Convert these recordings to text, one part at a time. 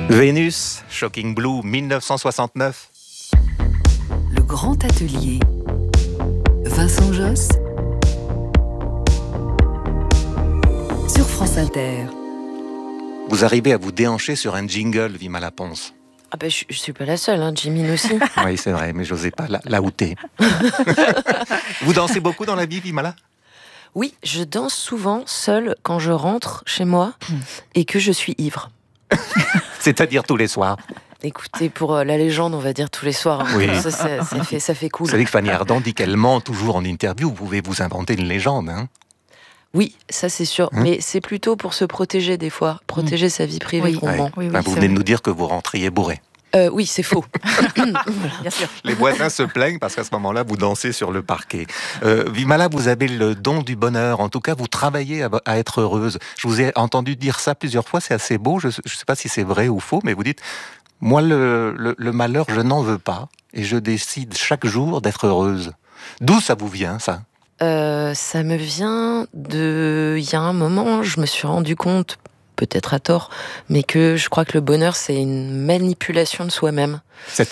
Vénus, Shocking Blue, 1969. Le Grand Atelier. Vincent Josse. Sur France Inter. Vous arrivez à vous déhancher sur un jingle, Vimala Pons. Ah ben, je suis pas la seule, hein, Jimine aussi. Oui, c'est vrai, mais j'osais pas la outer. Vous dansez beaucoup dans la vie, Vimala ? Oui, je danse souvent seule quand je rentre chez moi et que je suis ivre. C'est-à-dire tous les soirs. Écoutez, pour la légende, on va dire tous les soirs. Hein. Oui. Ça fait cool. Vous savez que Fanny Ardant dit qu'elle ment toujours en interview. Vous pouvez vous inventer une légende. Hein ? Oui, ça c'est sûr. Mais c'est plutôt pour se protéger des fois. Protéger sa vie privée qu'on ment. Oui, vous venez de nous dire que vous rentriez bourré. Oui, c'est faux. Bien sûr. Les voisins se plaignent parce qu'à ce moment-là, vous dansez sur le parquet. Vimala, vous avez le don du bonheur. En tout cas, vous travaillez à être heureuse. Je vous ai entendu dire ça plusieurs fois. C'est assez beau. Je ne sais pas si c'est vrai ou faux, mais vous dites « Moi, le malheur, je n'en veux pas. Et je décide chaque jour d'être heureuse. » D'où ça vous vient, ça ? Ça me vient de... Il y a un moment, je me suis rendu compte, peut-être à tort, mais que je crois que le bonheur, c'est une manipulation de soi-même. C'est-à-dire ?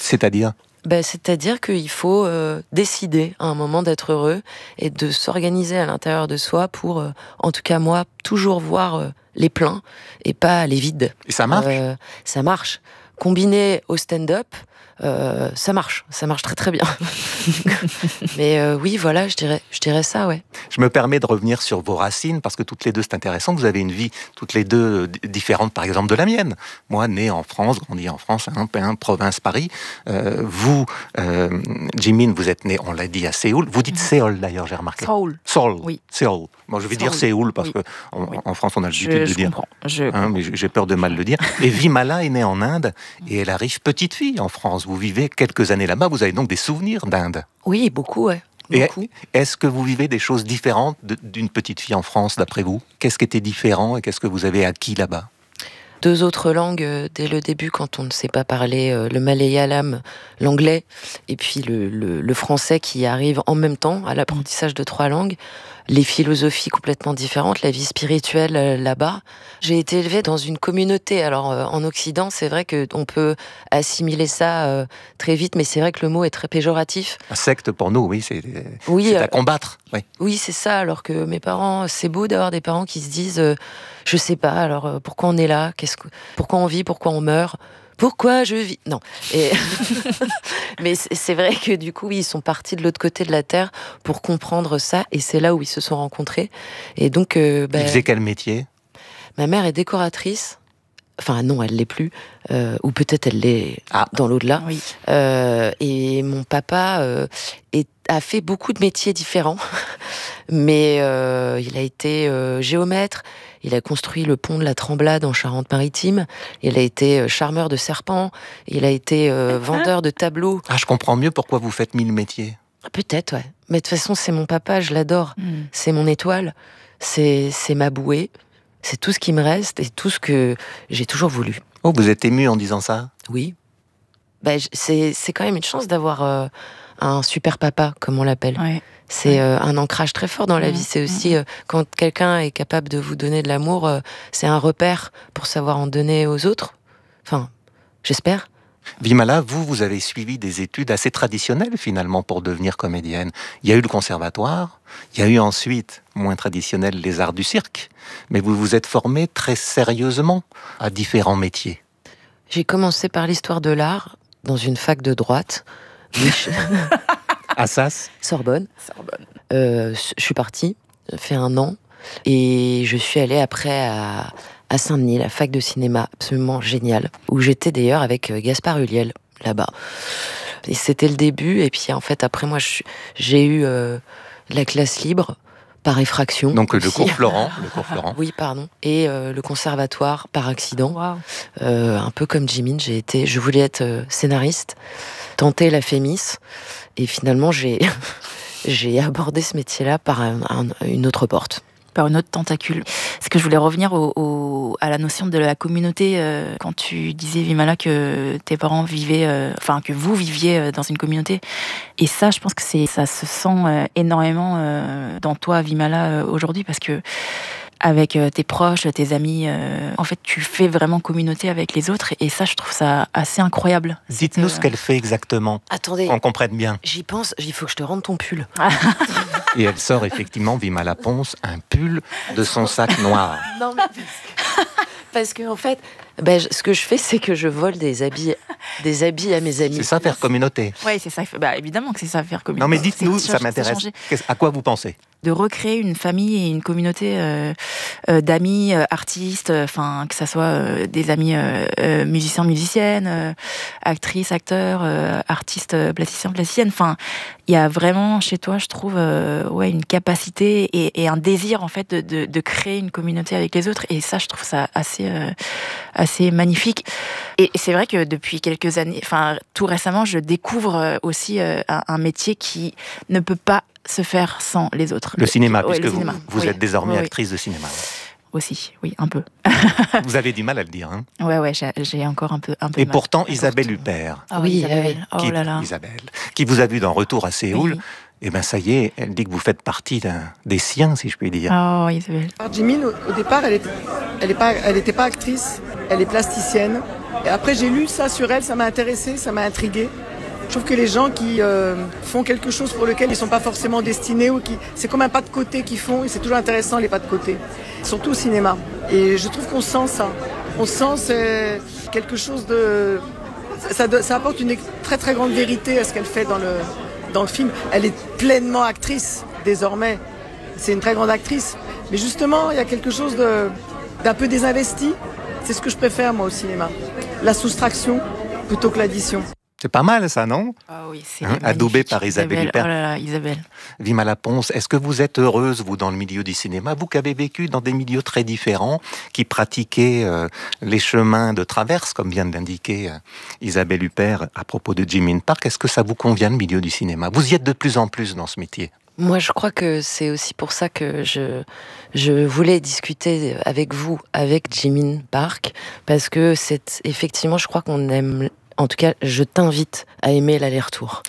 C'est-à-dire qu'il faut décider à un moment d'être heureux et de s'organiser à l'intérieur de soi pour, en tout cas moi, toujours voir les pleins et pas les vides. Et ça marche ? Ça marche. Combiné au stand-up, ça marche très très bien. Mais oui, voilà, je dirais ça, ouais. Je me permets de revenir sur vos racines, parce que toutes les deux, c'est intéressant. Vous avez une vie, toutes les deux, différente, par exemple, de la mienne. Moi, né en France, grandi en France, province Paris. Vous, Jimine, vous êtes né, on l'a dit, à Séoul. Vous dites Séoul, d'ailleurs, j'ai remarqué. Séoul. Oui. Séoul. Moi, je vais dire Séoul, parce que en France, on a l'habitude de dire. Je comprends. Mais j'ai peur de mal le dire. Et Vimala est née en Inde, et elle arrive petite fille en France. Vous vivez quelques années là-bas, vous avez donc des souvenirs d'Inde. Oui, beaucoup, ouais. Beaucoup. Et est-ce que vous vivez des choses différentes d'une petite fille en France, d'après vous ? Qu'est-ce qui était différent et qu'est-ce que vous avez acquis là-bas ? 2 autres langues dès le début, quand on ne sait pas parler le malayalam, l'anglais, et puis le français qui arrive en même temps à l'apprentissage de 3 langues. Les philosophies complètement différentes, la vie spirituelle là-bas. J'ai été élevée dans une communauté. Alors en Occident, c'est vrai qu'on peut assimiler ça très vite, mais c'est vrai que le mot est très péjoratif. Un secte pour nous, oui, c'est à combattre. Oui, c'est ça. Alors que mes parents, c'est beau d'avoir des parents qui se disent, je sais pas. Alors pourquoi on est là ? Pourquoi on vit ? Pourquoi on meurt ? Pourquoi je vis ? Non. Mais c'est vrai que du coup, ils sont partis de l'autre côté de la Terre pour comprendre ça, et c'est là où ils se sont rencontrés. Et donc, Ils faisaient quel métier ? Ma mère est décoratrice. Enfin non, elle l'est plus. Ou peut-être elle l'est dans l'au-delà. Oui. Et mon papa a fait beaucoup de métiers différents. Mais il a été géomètre. Il a construit le pont de la Tremblade en Charente-Maritime. Il a été charmeur de serpents. Il a été vendeur de tableaux. Ah, je comprends mieux pourquoi vous faites 1000 métiers. Peut-être, ouais. Mais de toute façon, c'est mon papa, je l'adore. C'est mon étoile. C'est ma bouée. C'est tout ce qui me reste et tout ce que j'ai toujours voulu. Oh, vous êtes ému en disant ça ? Oui. C'est quand même une chance d'avoir un super papa, comme on l'appelle. Ouais. C'est un ancrage très fort dans la vie. C'est aussi, quand quelqu'un est capable de vous donner de l'amour, c'est un repère pour savoir en donner aux autres. Enfin, j'espère. Vimala, vous avez suivi des études assez traditionnelles, finalement, pour devenir comédienne. Il y a eu le conservatoire, il y a eu ensuite, moins traditionnel, les arts du cirque, mais vous vous êtes formée très sérieusement à différents métiers. J'ai commencé par l'histoire de l'art, dans une fac de droite. Assas ? Sorbonne. Je suis partie, fait 1 an, et je suis allée après à Saint-Denis, la fac de cinéma, absolument géniale, où j'étais d'ailleurs avec Gaspard Ulliel, là-bas. Et c'était le début, et puis en fait, après moi, j'ai eu la classe libre, par effraction. Donc aussi. le cours Florent. Oui, pardon. Et le conservatoire, par accident. Wow. Un peu comme Jimine, je voulais être scénariste, tenter la Fémis, et finalement, j'ai abordé ce métier-là par une autre porte. Par une autre tentacule. C'est que je voulais revenir à la notion de la communauté. Quand tu disais, Vimala, que tes parents vivaient, que vous viviez dans une communauté. Et ça, je pense que ça se sent énormément dans toi, Vimala, aujourd'hui, parce que avec tes proches, tes amis. En fait, tu fais vraiment communauté avec les autres et ça, je trouve ça assez incroyable. Dites-nous ce qu'elle fait exactement. Attendez, On comprenne bien. j'y pense, il faut que je te rende ton pull. Et elle sort effectivement, Vimala Pons, un pull de son sac noir. Non, mais parce que en fait, ce que je fais, c'est que je vole des habits à mes amis. C'est ça, faire communauté. Oui, c'est ça. Évidemment que c'est ça, faire communauté. Non, mais dites-nous, C'est ça m'intéresse. À quoi vous pensez? De recréer une famille et une communauté d'amis, artistes, que ça soit des amis musiciens, musiciennes, actrices, acteurs, artistes, plasticiens, plasticiennes. Il y a vraiment chez toi, je trouve, une capacité et un désir en fait de créer une communauté avec les autres. Et ça, je trouve ça assez magnifique. Et c'est vrai que depuis quelques années, tout récemment, je découvre aussi un métier qui ne peut pas se faire sans les autres. Le cinéma, puisque vous êtes désormais actrice de cinéma. Aussi, oui, un peu. Vous avez du mal à le dire, hein? Ouais, j'ai encore un peu Et mal. pourtant, Isabelle Huppert. Ah oui, Isabelle. Oh là là. Isabelle, qui vous a vu dans Retour à Séoul. Oui. Et bien ça y est, elle dit que vous faites partie des siens, si je puis dire. Oh, Isabelle. Jimin, au départ, elle était pas actrice, elle est plasticienne. Et après, j'ai lu ça sur elle, ça m'a intéressé, ça m'a intrigué. Je trouve que les gens qui font quelque chose pour lequel ils ne sont pas forcément destinés, c'est comme un pas de côté qu'ils font, et c'est toujours intéressant les pas de côté, surtout au cinéma. Et je trouve qu'on sent ça. On sent c'est quelque chose de... Ça apporte une très très grande vérité à ce qu'elle fait dans le film. Elle est pleinement actrice désormais. C'est une très grande actrice. Mais justement, il y a quelque chose d'un peu désinvesti. C'est ce que je préfère moi au cinéma. La soustraction plutôt que l'addition. C'est pas mal ça, non? Ah oui, c'est adoubé par Isabelle Huppert. Oh là là, Isabelle. Vimala Pons, est-ce que vous êtes heureuse, vous, dans le milieu du cinéma? Vous qui avez vécu dans des milieux très différents, qui pratiquez les chemins de traverse, comme vient de l'indiquer Isabelle Huppert à propos de Jimin Park, est-ce que ça vous convient, le milieu du cinéma? Vous y êtes de plus en plus dans ce métier. Moi, je crois que c'est aussi pour ça que je voulais discuter avec vous, avec Jimin Park, parce que c'est effectivement, je crois qu'on aime... En tout cas, je t'invite à aimer l'aller-retour.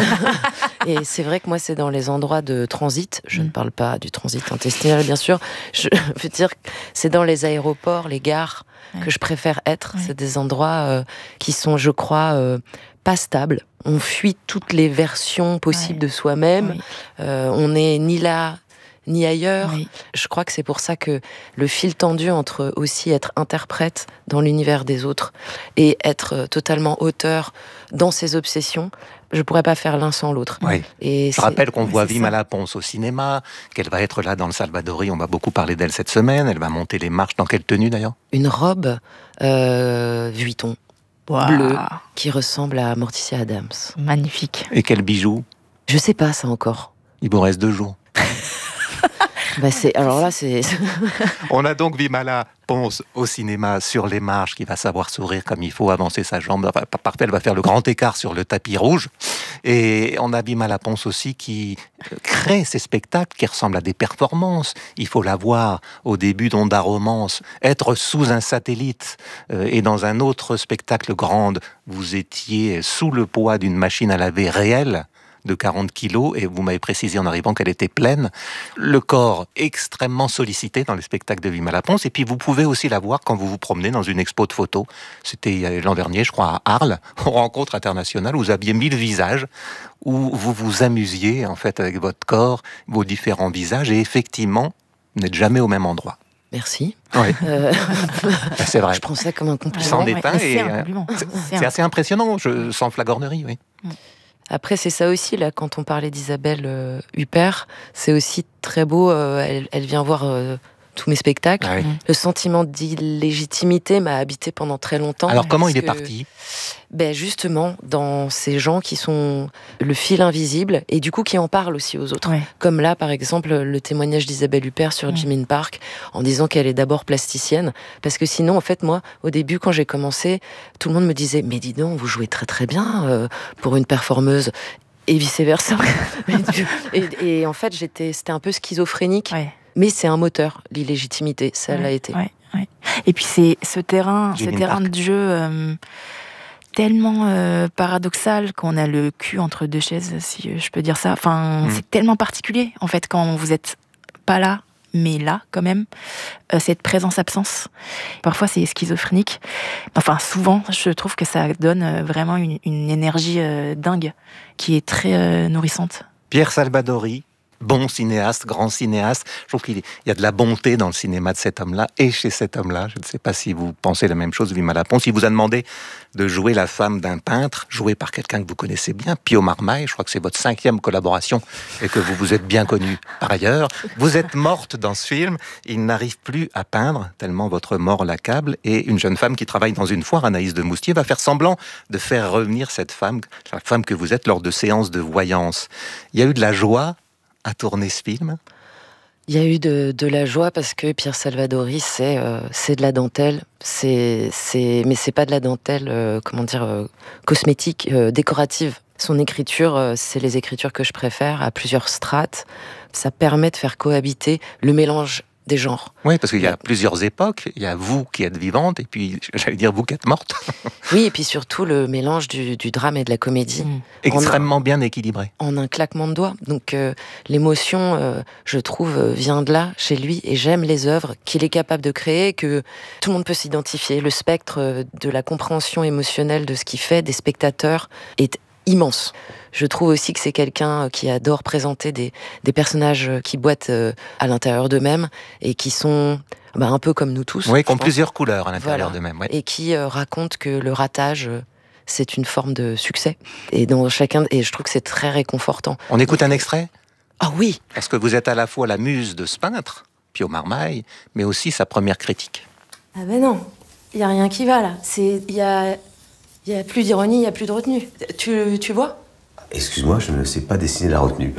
Et c'est vrai que moi, c'est dans les endroits de transit. Je ne parle pas du transit intestinal, bien sûr. Je veux dire que c'est dans les aéroports, les gares, que je préfère être. C'est des endroits qui sont, je crois, pas stables. On fuit toutes les versions possibles de soi-même. On n'est ni là ni ailleurs. Oui. Je crois que c'est pour ça que le fil tendu entre aussi être interprète dans l'univers des autres et être totalement auteur dans ses obsessions, je pourrais pas faire l'un sans l'autre. Oui. Et je rappelle qu'on voit Vimala Pons au cinéma, qu'elle va être là dans le Salvadori, on va beaucoup parler d'elle cette semaine, elle va monter les marches. Dans quelle tenue d'ailleurs? Une robe Vuitton. Bleu, qui ressemble à Morticia Adams. Magnifique. Et quel bijou? Je sais pas ça encore. Il vous reste 2 jours. Alors là, c'est... On a donc Vimala Pons au cinéma sur les marches, qui va savoir sourire comme il faut, avancer sa jambe. Enfin, parfait, elle va faire le grand écart sur le tapis rouge. Et on a Vimala Pons aussi qui crée ces spectacles qui ressemblent à des performances. Il faut la voir au début d'Onda Romance, être sous un satellite. Et dans un autre spectacle grande, vous étiez sous le poids d'une machine à laver réelle de 40 kilos, et vous m'avez précisé en arrivant qu'elle était pleine. Le corps extrêmement sollicité dans les spectacles de Vimala Pons, et puis vous pouvez aussi la voir quand vous vous promenez dans une expo de photos. C'était l'an dernier, je crois, à Arles, aux rencontres internationales, où vous aviez 1000 visages, où vous vous amusiez, en fait, avec votre corps, vos différents visages, et effectivement, vous n'êtes jamais au même endroit. Merci. Oui. C'est vrai. Je prends ça comme un compliment. Sans dédain, c'est assez impressionnant, sans flagornerie, oui. Après, c'est ça aussi, là, quand on parlait d'Isabelle Huppert, c'est aussi très beau, elle vient voir tous mes spectacles. Ah oui. Le sentiment d'illégitimité m'a habité pendant très longtemps. Alors, comment il est parti ? Justement, dans ces gens qui sont le fil invisible, et du coup qui en parlent aussi aux autres. Ouais. Comme là, par exemple, le témoignage d'Isabelle Huppert sur Jimin Park, en disant qu'elle est d'abord plasticienne, parce que sinon, en fait, moi, au début, quand j'ai commencé, tout le monde me disait « Mais dis donc, vous jouez très très bien pour une performeuse ». Et vice-versa. et en fait, c'était un peu schizophrénique. Ouais. Mais c'est un moteur, l'illégitimité, ça l'a été. Ouais. Et puis c'est ce terrain de jeu tellement paradoxal qu'on a le cul entre deux chaises, si je peux dire ça. Enfin, c'est tellement particulier, en fait, quand vous êtes pas là, mais là, quand même, cette présence-absence. Parfois, c'est schizophrénique. Enfin, souvent, je trouve que ça donne vraiment une énergie dingue, qui est très nourrissante. Pierre Salvadori, bon cinéaste, grand cinéaste. Je trouve qu'il y a de la bonté dans le cinéma de cet homme-là et chez cet homme-là. Je ne sais pas si vous pensez la même chose, Vimala Ponce. Il vous a demandé de jouer la femme d'un peintre, jouée par quelqu'un que vous connaissez bien, Pio Marmaille. Je crois que c'est votre 5e collaboration et que vous vous êtes bien connu par ailleurs. Vous êtes morte dans ce film. Il n'arrive plus à peindre, tellement votre mort l'accable. Et une jeune femme qui travaille dans une foire, Anaïs de Moustier, va faire semblant de faire revenir cette femme, la femme que vous êtes, lors de séances de voyance. Il y a eu de la joie à tourner ce film? Il y a eu de la joie parce que Pierre Salvadori, c'est de la dentelle, mais c'est pas de la dentelle, cosmétique, décorative. Son écriture, c'est les écritures que je préfère, à plusieurs strates. Ça permet de faire cohabiter le mélange des genres. Oui, parce qu'il y a plusieurs époques. Il y a vous qui êtes vivante, et puis, j'allais dire, vous qui êtes morte. Oui, et puis surtout le mélange du drame et de la comédie. Extrêmement bien équilibré. En un claquement de doigts. Donc l'émotion, je trouve, vient de là, chez lui, et j'aime les œuvres qu'il est capable de créer, que tout le monde peut s'identifier. Le spectre de la compréhension émotionnelle de ce qu'il fait, des spectateurs, est immense. Je trouve aussi que c'est quelqu'un qui adore présenter des personnages qui boitent à l'intérieur d'eux-mêmes et qui sont un peu comme nous tous. Oui, qui ont plusieurs couleurs à l'intérieur d'eux-mêmes. Ouais. Et qui racontent que le ratage, c'est une forme de succès. Et dans chacun, et je trouve que c'est très réconfortant. On écoute un extrait ? Ah oui. Parce que vous êtes à la fois la muse de ce peintre, Pio Marmaille, mais aussi sa première critique. Ah ben non, il n'y a rien qui va là. Il y a plus d'ironie, il n'y a plus de retenue. Tu vois ? Excuse-moi, je ne sais pas dessiner la retenue.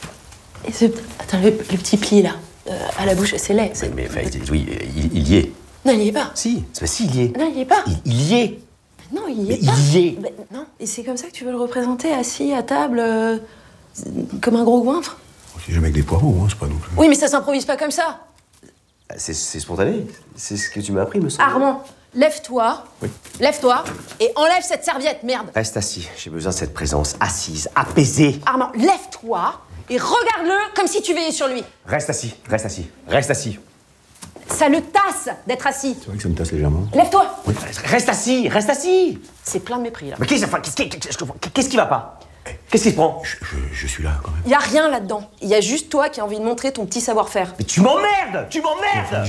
Et attends, le petit pli là, à la bouche, c'est laid. Mais oui, il y est. Non, il y est pas. Si, il y est. Non, il y est pas. Il y est. Non, il y est pas. Il y est. Mais non, et c'est comme ça que tu veux le représenter, assis à table, comme un gros goinfre ? Si jamais avec des poireaux, hein, c'est pas non plus... Oui, mais ça s'improvise pas comme ça. C'est spontané. C'est ce que tu m'as appris, me semble. Armand, lève-toi. Oui. Lève-toi et enlève cette serviette, merde. Reste assis. J'ai besoin de cette présence assise, apaisée. Armand, lève-toi et regarde-le comme si tu veillais sur lui. Reste assis, reste assis, reste assis. Ça le tasse d'être assis. C'est vrai que ça me tasse légèrement. Lève-toi. Oui, reste assis, reste assis. C'est plein de mépris, là. Mais qu'est-ce qui va pas? Qu'est-ce qui se prend? Je suis là, quand même. Y a rien là-dedans. Il y a juste toi qui as envie de montrer ton petit savoir-faire. Mais tu m'emmerdes! Tu m'emmerdes!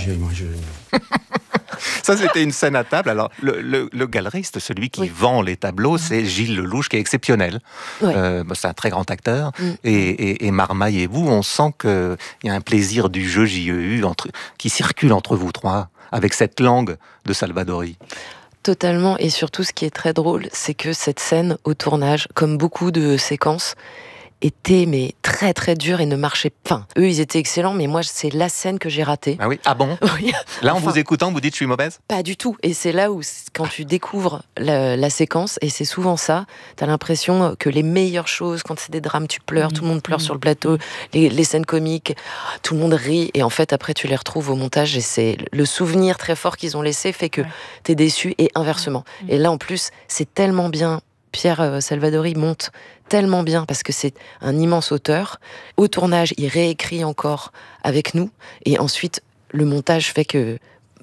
Ça, c'était une scène à table. Alors, le galeriste, celui qui vend les tableaux, c'est Gilles Lelouch, qui est exceptionnel. Oui. C'est un très grand acteur. Et Marmaille et vous, on sent qu'il y a un plaisir du jeu JEU qui circule entre vous trois, avec cette langue de Salvadori. Totalement, et surtout ce qui est très drôle, c'est que cette scène au tournage, comme beaucoup de séquences, était mais très très dure et ne marchait pas. Enfin, eux ils étaient excellents, mais moi c'est la scène que j'ai ratée. Ah oui? Ah bon? Oui. Là, en vous écoutant, vous dites je suis mauvaise? Pas du tout. Et c'est là où, quand tu découvres la séquence, et c'est souvent ça, t'as l'impression que les meilleures choses, quand c'est des drames, tu pleures, tout le monde pleure sur le plateau, les scènes comiques, tout le monde rit, et en fait après tu les retrouves au montage, et c'est le souvenir très fort qu'ils ont laissé fait que t'es déçu, et inversement. Et là en plus, c'est tellement bien. Pierre Salvadori monte tellement bien parce que c'est un immense auteur. Au tournage, il réécrit encore avec nous, et ensuite le montage fait que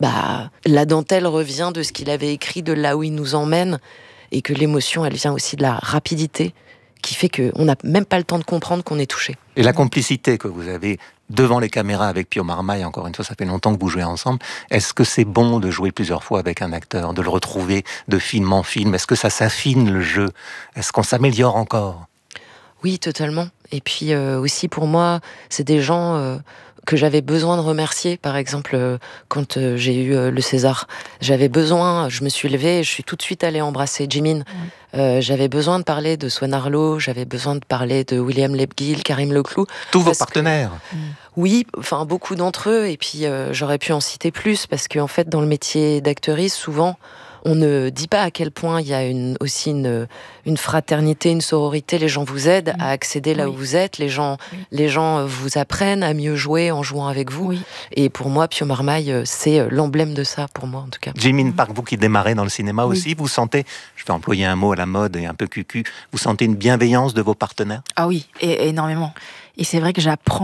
la dentelle revient de ce qu'il avait écrit, de là où il nous emmène, et que l'émotion, elle vient aussi de la rapidité qui fait qu'on n'a même pas le temps de comprendre qu'on est touché. Et la complicité que vous avez devant les caméras avec Pio Marmaille, encore une fois, ça fait longtemps que vous jouez ensemble. Est-ce que c'est bon de jouer plusieurs fois avec un acteur, de le retrouver de film en film? Est-ce que ça s'affine le jeu? Est-ce qu'on s'améliore encore? Oui, totalement. Et puis aussi pour moi, c'est des gens que j'avais besoin de remercier. Par exemple, quand j'ai eu le César, j'avais besoin, je me suis levée, je suis tout de suite allée embrasser Jimin. J'avais besoin de parler de Swan Arlo, j'avais besoin de parler de William Lebguil, Karim Leclou. Tous vos partenaires. Oui, enfin beaucoup d'entre eux, et puis j'aurais pu en citer plus, parce qu'en fait, dans le métier d'actrice, souvent, on ne dit pas à quel point il y a aussi une fraternité, une sororité. Les gens vous aident à accéder là où vous êtes. Les gens vous apprennent à mieux jouer en jouant avec vous. Oui. Et pour moi, Pio Marmaille, c'est l'emblème de ça, pour moi en tout cas. Jimin Park, vous qui démarrez dans le cinéma aussi, vous sentez, je vais employer un mot à la mode et un peu cucu, vous sentez une bienveillance de vos partenaires? Ah oui, énormément. Et c'est vrai que j'apprends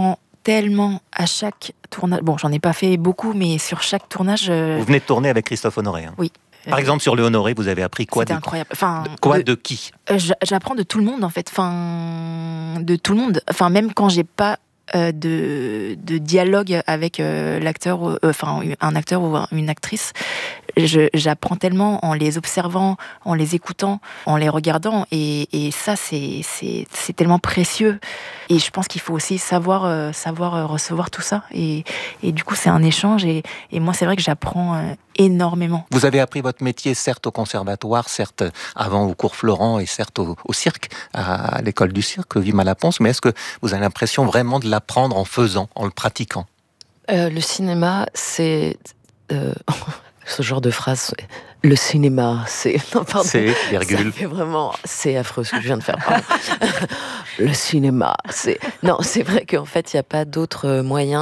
tellement à chaque tournage. Bon, j'en ai pas fait beaucoup, mais sur chaque tournage. Vous venez de tourner avec Christophe Honoré. Hein. Oui. Par exemple, sur le Honoré, vous avez appris quoi? C'était incroyable. Enfin, de qui? J'apprends de tout le monde, en fait. Enfin, de tout le monde. Enfin, même quand j'ai pas de dialogue avec l'acteur, un acteur ou une actrice, j'apprends tellement en les observant, en les écoutant, en les regardant, et ça c'est tellement précieux. Et je pense qu'il faut aussi savoir recevoir tout ça, et du coup c'est un échange, et moi c'est vrai que j'apprends énormément. Vous avez appris votre métier, certes au conservatoire, certes avant au cours Florent, et certes au cirque, à l'école du cirque Vima Laponce, mais est-ce que vous avez l'impression vraiment de l'apprendre en faisant, en le pratiquant? Le cinéma, c'est... ce genre de phrase, le cinéma, c'est... Non, pardon, c'est, virgule. Ça fait vraiment... C'est affreux ce que je viens de faire, pardon. Le cinéma, c'est... Non, c'est vrai qu'en fait, il n'y a pas d'autre moyen